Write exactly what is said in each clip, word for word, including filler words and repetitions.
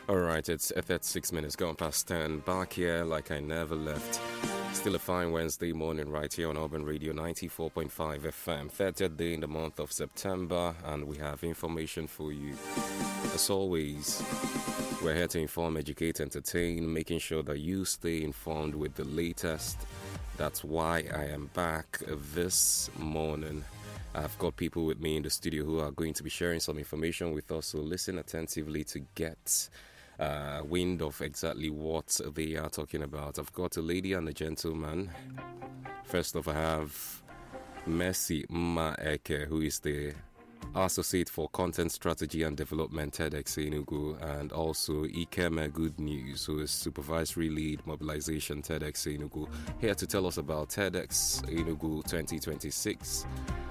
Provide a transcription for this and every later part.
All right, it's thirty-six minutes gone past ten. Back here like I never left. Still a fine Wednesday morning right here on Urban Radio ninety-four point five F M. thirtieth day in the month of September, and we have information for you. As always, we're here to inform, educate, entertain, making sure that you stay informed with the latest. That's why I am back this morning. I've got people with me in the studio who are going to be sharing some information with us, so listen attentively to get uh, wind of exactly what they are talking about. I've got a lady and a gentleman. First off, I have Mercy Maeke, who is the Associate for Content Strategy and Development, TEDx Enugu, and also Ikeme Good News, who is Supervisory Lead Mobilization, TEDx Enugu, here to tell us about TEDx Enugu twenty twenty-six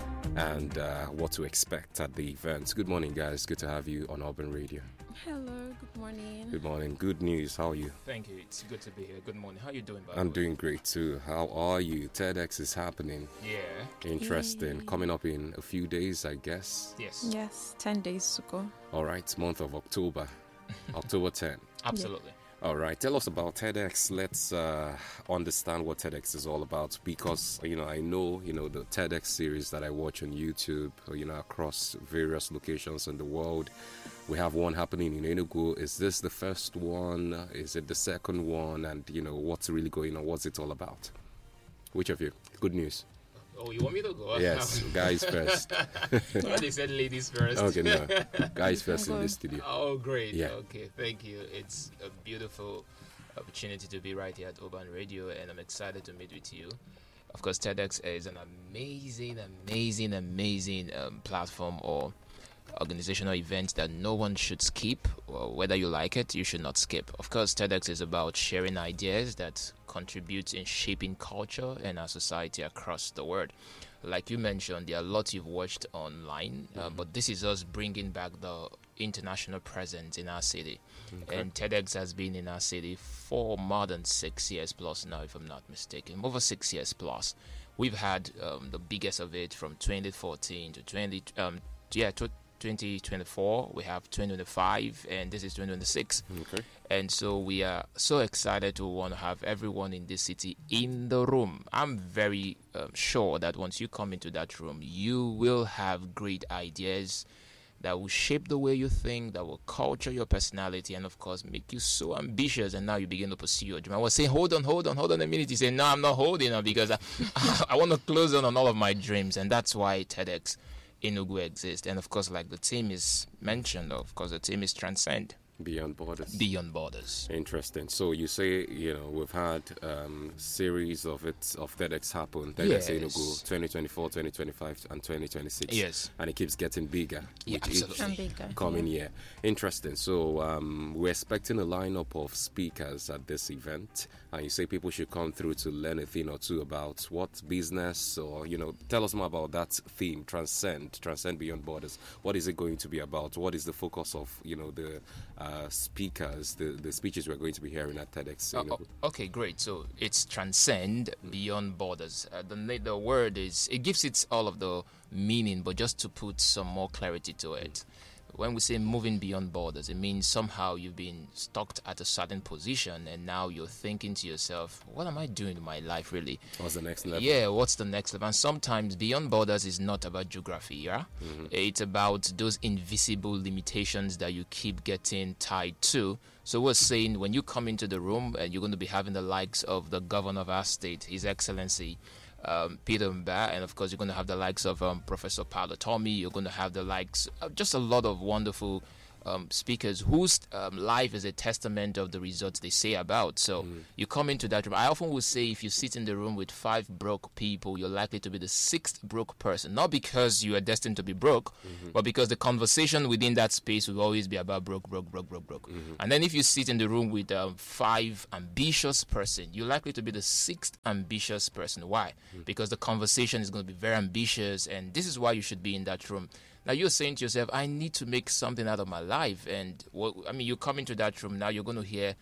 and uh, what to expect at the event. Good morning, guys. Good to have you on Urban Radio. Hello, good morning. Good morning. Good news. How are you? Thank you. It's good to be here. Good morning. How are you doing, by I'm the way? doing great too. How are you? TEDx is happening. Yeah. Interesting. Yay. Coming up in a few days, I guess. Yes. Yes, ten days to go. All right, month of October. October tenth. Absolutely. All right, tell us about TEDx. Let's uh, understand what TEDx is all about, because, you know, I know, you know, the TEDx series that I watch on YouTube, you know, across various locations in the world. We have one happening in Enugu. Is this the first one? Is it the second one? And, you know, what's really going on? What's it all about? Which of you? Good news. Oh, you want me to go? Yes, guys first. Oh, they said ladies first. Okay, no. Guys first in the Good. studio. Oh, great. Yeah. Okay, thank you. It's a beautiful opportunity to be right here at Urban Radio, and I'm excited to meet with you. Of course, TEDx is an amazing, amazing, amazing um, platform or organizational event that no one should skip. Or whether you like it, you should not skip. Of course, TEDx is about sharing ideas that contribute in shaping culture and our society across the world. Like you mentioned, there are lots you've watched online, uh, but this is us bringing back the international presence in our city. Okay. And TEDx has been in our city for more than six years plus now, if I'm not mistaken. Over six years plus. We've had um, the biggest of it from twenty fourteen to twenty, um, yeah, to twenty twenty-four. We have twenty twenty-five, and this is twenty twenty-six. Okay. And so we are so excited to want to have everyone in this city in the room. I'm very um, sure that once you come into that room, you will have great ideas that will shape the way you think, that will culture your personality, and of course make you so ambitious. And now you begin to pursue your dream. I was saying, hold on, hold on, hold on a minute. You say, no, I'm not holding on, because I, I want to close on on all of my dreams. And that's why TEDx Enugu exists. And of course, like the team is mentioned, of course, the team is Transcend. Beyond Borders. Beyond Borders. Interesting. So you say, you know, we've had um series of it of TEDx happen. TEDx Yes. Enugu twenty twenty-four, twenty twenty-five, and twenty twenty-six. Yes. And it keeps getting bigger Yeah, with absolutely. each And bigger. coming year. Interesting. So um, we're expecting a lineup of speakers at this event, and you say people should come through to learn a thing or two about what business, or, you know, tell us more about that theme, Transcend, Transcend Beyond Borders. What is it going to be about? What is the focus of, you know, the uh, speakers, the, the speeches we're going to be hearing at TEDx? Uh, Enugu? o- okay, great. So it's Transcend Beyond Borders. Uh, the na- the word is, it gives it all of the meaning, but just to put some more clarity to it. When we say moving beyond borders, it means somehow you've been stuck at a certain position, and now you're thinking to yourself, what am I doing in my life, really? What's the next level? Yeah, what's the next level? And sometimes beyond borders is not about geography, yeah? Mm-hmm. It's about those invisible limitations that you keep getting tied to. So we're saying when you come into the room and you're going to be having the likes of the governor of our state, His Excellency um, Peter Mba, and of course you're going to have the likes of um, Professor Paolo Tommy, you're going to have the likes of just a lot of wonderful Um, speakers whose um, life is a testament of the results they say about. So Mm. you come into that room. I often will say, if you sit in the room with five broke people, you're likely to be the sixth broke person. Not because you are destined to be broke, Mm-hmm. but because the conversation within that space will always be about broke, broke, broke, broke, broke. Mm-hmm. And then if you sit in the room with um, five ambitious person, you're likely to be the sixth ambitious person. Why? Mm. Because the conversation is going to be very ambitious, and this is why you should be in that room. Now you're saying to yourself, I need to make something out of my life. And what, I mean, you come into that room, now you're going to hear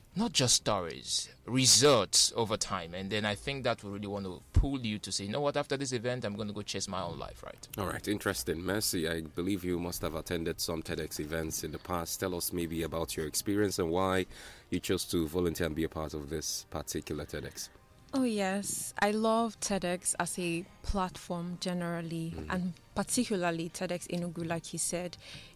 not just stories, results over time. And then I think that will really want to pull you to say, you know what, after this event, I'm going to go chase my own life, right? All right, interesting. Mercy, I believe you must have attended some TEDx events in the past. Tell us maybe about your experience and why you chose to volunteer and be a part of this particular TEDx. Oh, yes. I love TEDx as a platform generally, mm-hmm. and particularly TEDx Enugu, like you said,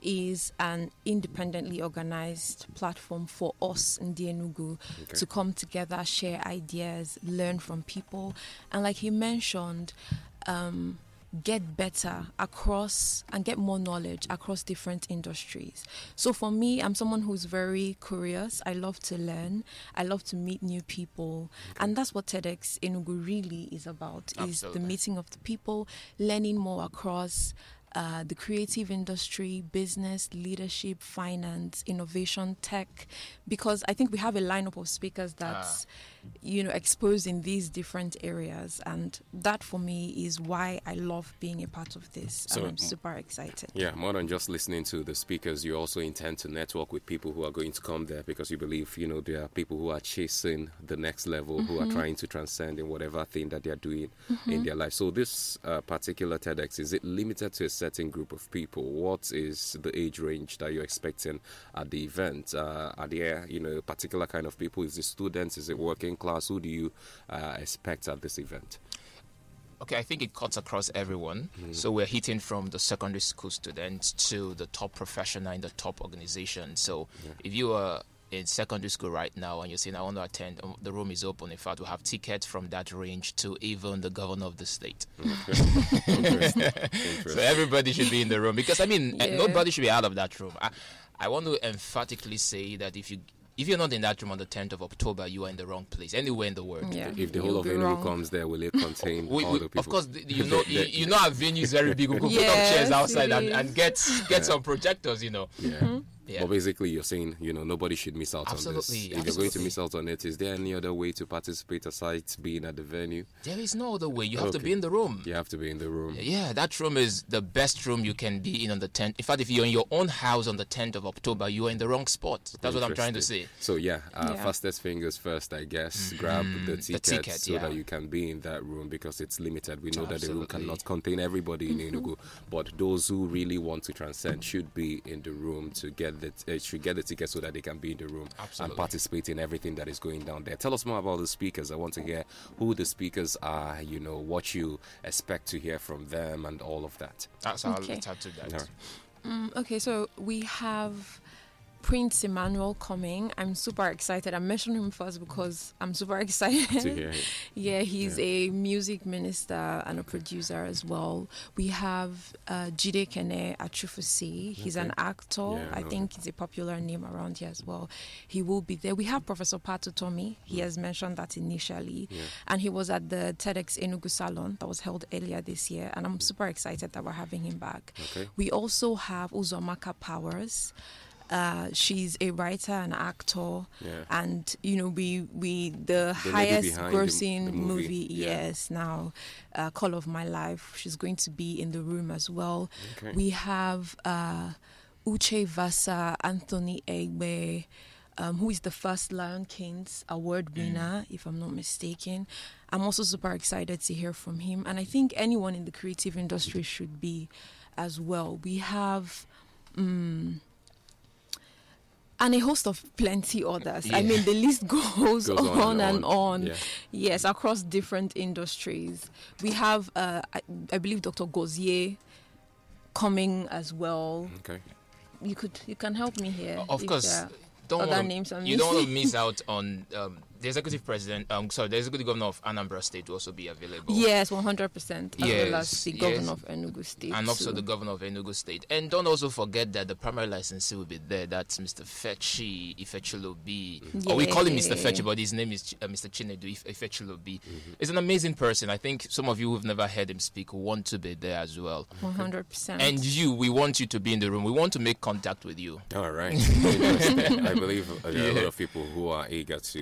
is an independently organized platform for us in the Enugu okay. to come together, share ideas, learn from people. And like he mentioned, um, get better across and get more knowledge across different industries. So for me, I'm someone who's very curious. I love to learn. I love to meet new people. Okay. And that's what TEDx Enugu really is about, Absolutely. is the meeting of the people, learning more across uh, the creative industry, business, leadership, finance, innovation, tech, because I think we have a lineup of speakers that's, ah. you know, exposed in these different areas. And that for me is why I love being a part of this. So, and I'm super excited. Yeah, more than just listening to the speakers, you also intend to network with people who are going to come there because you believe, you know, there are people who are chasing the next level, mm-hmm. who are trying to transcend in whatever thing that they are doing mm-hmm. in their life. So this uh, particular TEDx, is it limited to a certain group of people? What is the age range that you're expecting at the event? Uh, are there, you know, a particular kind of people? Is it students? Is it working class? Who do you uh, expect at this event? Okay, I think it cuts across everyone. Mm. So we're hitting from the secondary school students to the top professional in the top organization. So yeah. if you are in secondary school right now and you're saying, I want to attend, um, the room is open. In fact, we have tickets from that range to even the governor of the state. Okay. Interesting. Interesting. So everybody should be in the room because, I mean, yeah. nobody should be out of that room. I, I want to emphatically say that if you If you're not in that room on the tenth of October, you are in the wrong place, anywhere in the world. Yeah. If the whole of Enugu comes there, will it contain we, all we, the people? Of course, you know, you, you know our venue is very big. We could yes, put up chairs outside and, and get get yeah. some projectors, you know. Yeah. Mm-hmm. Yeah. But basically, you're saying, you know, nobody should miss out absolutely, on this. If absolutely. you're going to miss out on it, is there any other way to participate aside being at the venue? There is no other way. You have okay. to be in the room. You have to be in the room. Yeah, that room is the best room you can be in on the tenth. In fact, if you're in your own house on the tenth of October, you are in the wrong spot. That's what I'm trying to say. So, yeah, uh, yeah. fastest fingers first, I guess. Mm-hmm. Grab the ticket, the ticket so yeah. that you can be in that room because it's limited. We know absolutely. that the room cannot contain everybody in Enugu. But those who really want to transcend should be in the room to get the, uh, should get the ticket so that they can be in the room absolutely. and participate in everything that is going down there. Tell us more about the speakers. I want to hear who the speakers are, you know, what you expect to hear from them and all of that. That's how okay. I'll touch to that. Right. Um, okay, so we have Prince Emmanuel coming. I'm super excited. I mentioned him first because I'm super excited. To hear it. Yeah, he's yeah. a music minister and a producer as well. We have uh, Jide Kene Achufusi. He's okay. an actor. Yeah, I, I think he's a popular name around here as well. He will be there. We have Professor Patu Tomi. He mm. has mentioned that initially. Yeah. And he was at the TEDx Enugu Salon that was held earlier this year. And I'm super excited that we're having him back. Okay. We also have Uzomaka Powers. Uh, she's a writer and actor, yeah. and you know we we the, the highest grossing the, the movie, movie yeah. yes now, uh, Call of My Life. She's going to be in the room as well. Okay. We have uh, Uche Vasa Anthony Egbe, um, who is the first Lion Kings award winner, mm. if I'm not mistaken. I'm also super excited to hear from him, and I think anyone in the creative industry should be as well. We have. Um, And a host of plenty others. Yeah. I mean, the list goes, goes on, on and on. on. Yeah. Yes, across different industries. We have, uh, I, I believe, Doctor Gozier coming as well. Okay. You could, you can help me here. Uh, of course. Don't other wanna, names you don't want to miss out on um, the executive president. Um, sorry, the executive governor of Anambra State will also be available. Yes, one hundred percent. As yes, well as the yes. governor of Enugu State, and also too. the governor of Enugu State. And don't also forget that the primary licensee will be there. That's Mister Fechi Ifechulobi. Mm-hmm. Or we call him Mister Fechi, but his name is uh, Mister Chinedu Ifechulobi. Mm-hmm. He's an amazing person. I think some of you who've never heard him speak want to be there as well. one hundred percent. And you, we want you to be in the room. We want to make contact with you. All right. I believe uh, there are yeah. a lot of people who are eager to, you know, attend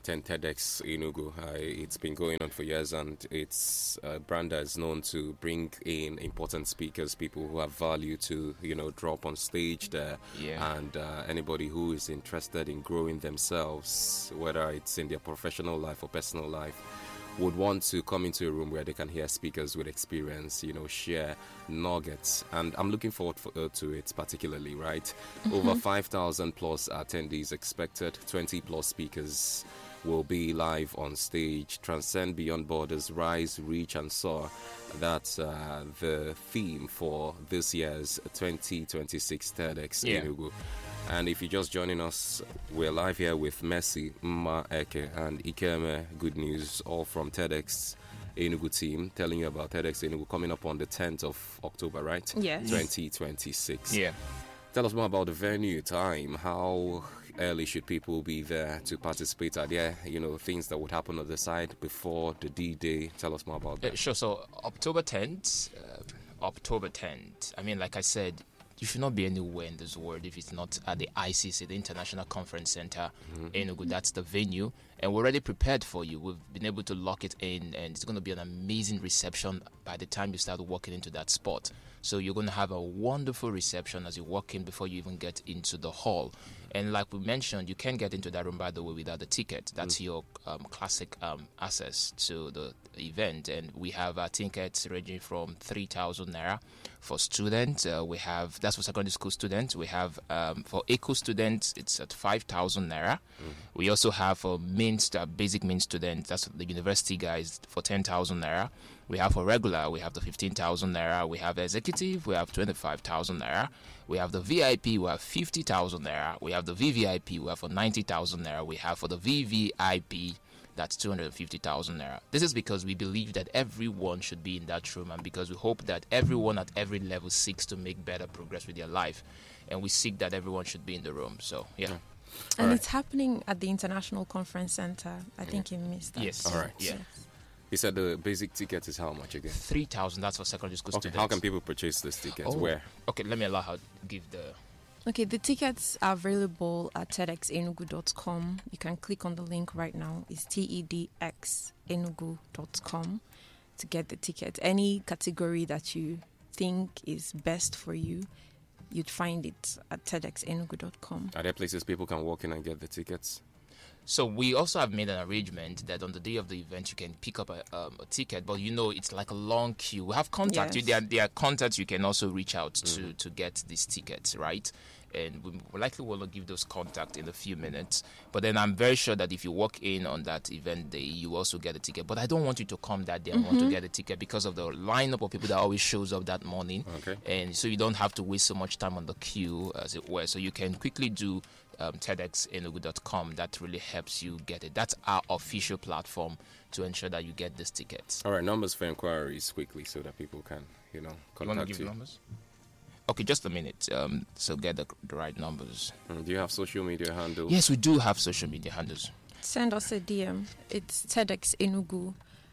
attend TEDx Enugu. Uh, it's been going on for years, and it's a brand that is known to bring in important speakers, people who have value to, you know, drop on stage there. Yeah. And uh, anybody who is interested in growing themselves, whether it's in their professional life or personal life, would want to come into a room where they can hear speakers with experience, you know, share nuggets. And I'm looking forward for, uh, to it particularly, right? Mm-hmm. Over five thousand plus attendees expected, twenty plus speakers will be live on stage. Transcend beyond borders, rise, reach and soar. That's uh, the theme for this year's twenty twenty-six TEDx yeah. Enugu. And if you're just joining us, we're live here with Messi, Mma Eke, and Ikeme. Good news, all from TEDx Enugu team, telling you about TEDx Enugu coming up on the tenth of October, right? Yes. twenty twenty-six. Yeah. Tell us more about the venue, time, how early should people be there to participate? Are there, you know, things that would happen on the side before the D-Day? Tell us more about that. Uh, sure. So October tenth, uh, October tenth. I mean, like I said, you should not be anywhere in this world if it's not at the I C C, the International Conference Center, mm-hmm. Enugu. That's the venue. And we're already prepared for you. We've been able to lock it in, and it's going to be an amazing reception by the time you start walking into that spot. So you're going to have a wonderful reception as you walk in before you even get into the hall. And like we mentioned, you can't get into that room, by the way, without the ticket. That's mm. your um, classic um, access to the event. And we have uh, tickets ranging from three thousand naira for students. Uh, we have, that's for secondary school students. We have, um, for eco students, it's at five thousand naira. Mm. We also have for main, uh, basic main students, that's the university guys, for ten thousand naira. We have for regular, we have the fifteen thousand naira. We have executive, we have twenty-five thousand naira. We have the V I P, we have fifty thousand naira. We have the V V I P, we have for ninety thousand naira. We have for the V V I P, that's two hundred fifty thousand naira. This is because we believe that everyone should be in that room, and because we hope that everyone at every level seeks to make better progress with their life. And we seek that everyone should be in the room. So, yeah. And All right. it's happening at the International Conference Center. I think you missed that. Yes. All right. Yeah. Yes. You said the basic ticket is how much again? three thousand, that's for secondary school Okay, students. how can people purchase this ticket? Oh. Where? Okay, let me allow her to give the... Okay, the tickets are available at TEDx Enugu dot com. You can click on the link right now. It's T E D X Enugu dot com to get the ticket. Any category that you think is best for you, you'd find it at TEDx Enugu dot com. Are there places people can walk in and get the tickets? So we also have made an arrangement that on the day of the event you can pick up a, um, a ticket, but you know it's like a long queue. We have contact. Yes. There, are, there are contacts you can also reach out to mm. to get these tickets, right? And we likely will give those contacts in a few minutes. But then I'm very sure that if you walk in on that event day, you also get a ticket. But I don't want you to come that day and mm-hmm. want to get a ticket because of the lineup of people that always shows up that morning. Okay. And so you don't have to waste so much time on the queue, as it were. So you can quickly do um, TEDx Enugu dot com. That really helps you get it. That's our official platform to ensure that you get these tickets. All right, numbers for inquiries quickly so that people can, you know, contact you. You want to give you. numbers? Okay, just a minute. Um, so get the, the right numbers. Mm, do you have social media handles? Yes, we do have social media handles. Send us a D M. It's TEDx Enugu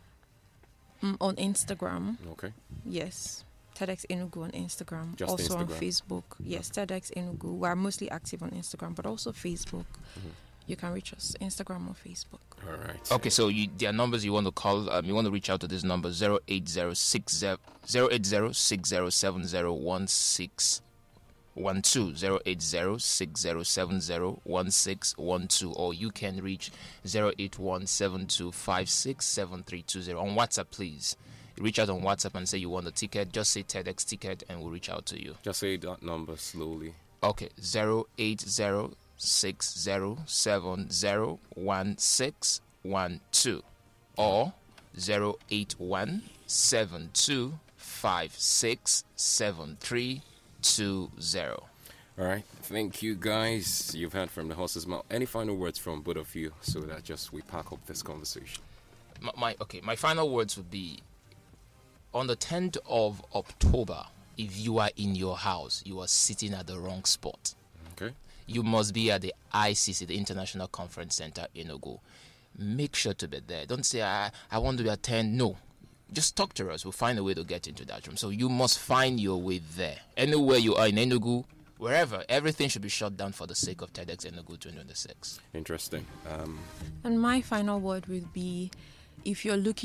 um, on Instagram. Okay. Yes, TEDx Enugu on Instagram. Just also Instagram. on Facebook. Yes, TEDx Enugu. We're mostly active on Instagram, but also Facebook. Mm-hmm. You can reach us Instagram or Facebook. All right. Okay, so you, there are numbers you want to call. Um, you want to reach out to this number zero eight zero six zero zero eight zero six zero seven zero one six one two zero eight zero six zero seven zero one six one two, or you can reach zero eight one seven two five six seven three two zero on WhatsApp. Please reach out on WhatsApp and say you want a ticket. Just say TEDx ticket, and we'll reach out to you. Just say that number slowly. Okay, zero eight zero six zero seven zero one six one two or zero eight one seven two five six seven three two zero. All right, thank you guys. You've heard from the horse's mouth. Any final words from both of you so that just we pack up this conversation? My, my okay, my final words would be on the tenth of October. If you are in your house, you are sitting at the wrong spot. Okay. You must be at the I C C, the International Conference Center, Enugu. Make sure to be there. Don't say, I, I want to attend. No. Just talk to us. We'll find a way to get into that room. So you must find your way there. Anywhere you are in Enugu, wherever. Everything should be shut down for the sake of TEDx Enugu twenty twenty-six. Interesting. Um, And my final word would be, if you're looking